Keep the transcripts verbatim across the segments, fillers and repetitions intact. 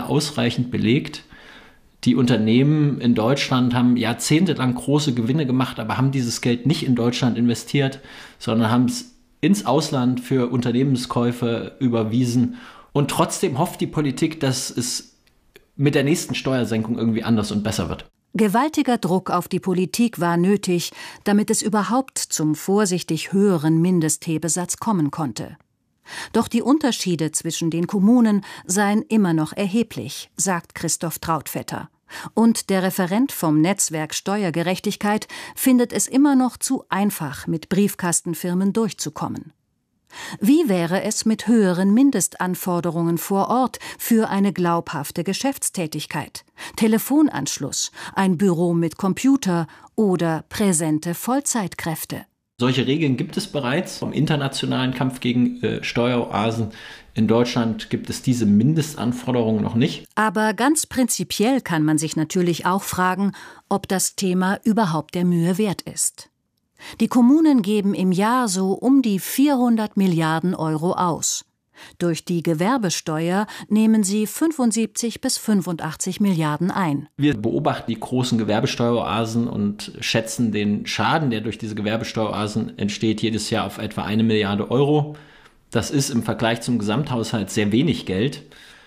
mehr ausreichend belegt. Die Unternehmen in Deutschland haben jahrzehntelang große Gewinne gemacht, aber haben dieses Geld nicht in Deutschland investiert, sondern haben es ins Ausland für Unternehmenskäufe überwiesen. Und trotzdem hofft die Politik, dass es mit der nächsten Steuersenkung irgendwie anders und besser wird. Gewaltiger Druck auf die Politik war nötig, damit es überhaupt zum vorsichtig höheren Mindesthebesatz kommen konnte. Doch die Unterschiede zwischen den Kommunen seien immer noch erheblich, sagt Christoph Trautvetter. Und der Referent vom Netzwerk Steuergerechtigkeit findet es immer noch zu einfach, mit Briefkastenfirmen durchzukommen. Wie wäre es mit höheren Mindestanforderungen vor Ort für eine glaubhafte Geschäftstätigkeit? Telefonanschluss, ein Büro mit Computer oder präsente Vollzeitkräfte? Solche Regeln gibt es bereits im internationalen Kampf gegen äh, Steueroasen. In Deutschland gibt es diese Mindestanforderungen noch nicht. Aber ganz prinzipiell kann man sich natürlich auch fragen, ob das Thema überhaupt der Mühe wert ist. Die Kommunen geben im Jahr so um die vierhundert Milliarden Euro aus. Durch die Gewerbesteuer nehmen sie fünfundsiebzig bis fünfundachtzig Milliarden ein. Wir beobachten die großen Gewerbesteueroasen und schätzen den Schaden, der durch diese Gewerbesteueroasen entsteht, jedes Jahr auf etwa eine Milliarde Euro. Das ist im Vergleich zum Gesamthaushalt sehr wenig Geld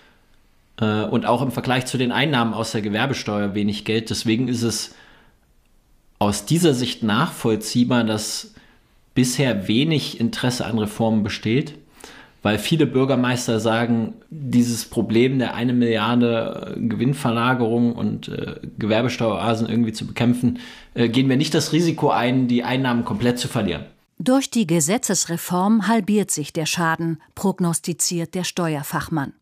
äh, und auch im Vergleich zu den Einnahmen aus der Gewerbesteuer wenig Geld. Deswegen ist es aus dieser Sicht nachvollziehbar, dass bisher wenig Interesse an Reformen besteht. Weil viele Bürgermeister sagen, dieses Problem der eine Milliarde Gewinnverlagerung und äh, Gewerbesteueroasen irgendwie zu bekämpfen, äh, gehen wir nicht das Risiko ein, die Einnahmen komplett zu verlieren. Durch die Gesetzesreform halbiert sich der Schaden, prognostiziert der Steuerfachmann.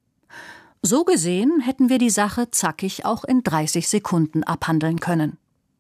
So gesehen hätten wir die Sache zackig auch in dreißig Sekunden abhandeln können.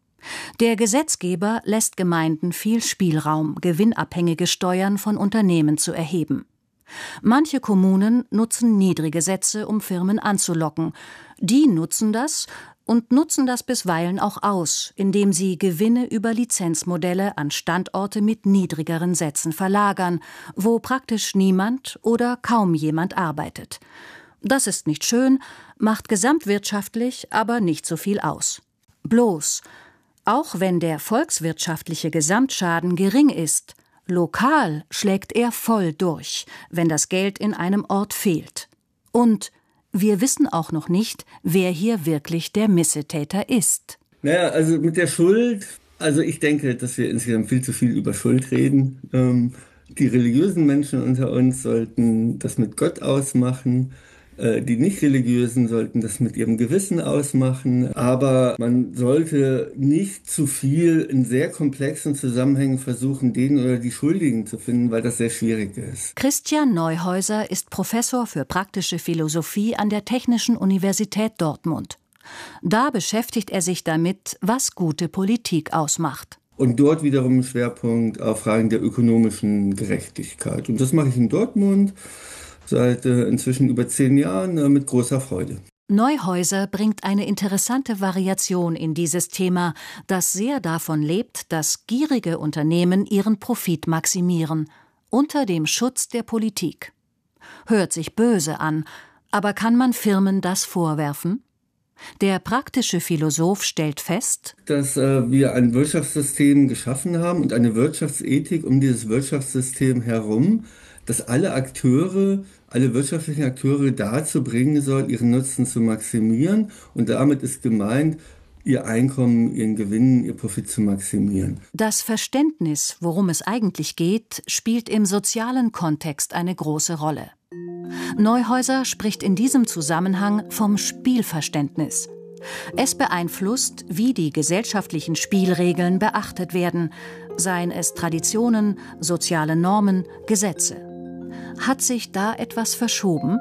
Der Gesetzgeber lässt Gemeinden viel Spielraum, gewinnabhängige Steuern von Unternehmen zu erheben. Manche Kommunen nutzen niedrige Sätze, um Firmen anzulocken. Die nutzen das und nutzen das bisweilen auch aus, indem sie Gewinne über Lizenzmodelle an Standorte mit niedrigeren Sätzen verlagern, wo praktisch niemand oder kaum jemand arbeitet. Das ist nicht schön, macht gesamtwirtschaftlich aber nicht so viel aus. Bloß, auch wenn der volkswirtschaftliche Gesamtschaden gering ist, lokal schlägt er voll durch, wenn das Geld in einem Ort fehlt. Und wir wissen auch noch nicht, wer hier wirklich der Missetäter ist. Naja, also mit der Schuld, also ich denke, dass wir insgesamt viel zu viel über Schuld reden. Ähm, die religiösen Menschen unter uns sollten das mit Gott ausmachen. Die Nicht-Religiösen sollten das mit ihrem Gewissen ausmachen, aber man sollte nicht zu viel in sehr komplexen Zusammenhängen versuchen, den oder die Schuldigen zu finden, weil das sehr schwierig ist. Christian Neuhäuser ist Professor für praktische Philosophie an der Technischen Universität Dortmund. Da beschäftigt er sich damit, was gute Politik ausmacht. Und dort wiederum einen Schwerpunkt auf Fragen der ökonomischen Gerechtigkeit. Und das mache ich in Dortmund seit äh, inzwischen über zehn Jahren äh, mit großer Freude. Neuhäuser bringt eine interessante Variation in dieses Thema, das sehr davon lebt, dass gierige Unternehmen ihren Profit maximieren, unter dem Schutz der Politik. Hört sich böse an, aber kann man Firmen das vorwerfen? Der praktische Philosoph stellt fest, dass äh, wir ein Wirtschaftssystem geschaffen haben und eine Wirtschaftsethik um dieses Wirtschaftssystem herum, dass alle Akteure, alle wirtschaftlichen Akteure dazu bringen soll, ihren Nutzen zu maximieren. Und damit ist gemeint, ihr Einkommen, ihren Gewinn, ihr Profit zu maximieren. Das Verständnis, worum es eigentlich geht, spielt im sozialen Kontext eine große Rolle. Neuhäuser spricht in diesem Zusammenhang vom Spielverständnis. Es beeinflusst, wie die gesellschaftlichen Spielregeln beachtet werden, seien es Traditionen, soziale Normen, Gesetze. Hat sich da etwas verschoben?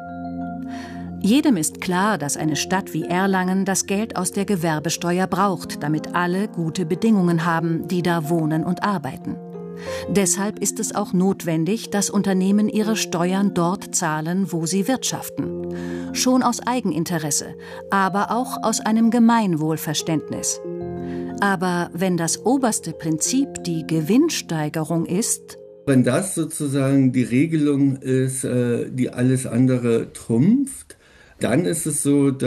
Jedem ist klar, dass eine Stadt wie Erlangen das Geld aus der Gewerbesteuer braucht, damit alle gute Bedingungen haben, die da wohnen und arbeiten. Deshalb ist es auch notwendig, dass Unternehmen ihre Steuern dort zahlen, wo sie wirtschaften. Schon aus Eigeninteresse, aber auch aus einem Gemeinwohlverständnis. Aber wenn das oberste Prinzip die Gewinnsteigerung ist, wenn das sozusagen die Regelung ist, die alles andere trumpft, dann ist es so, dass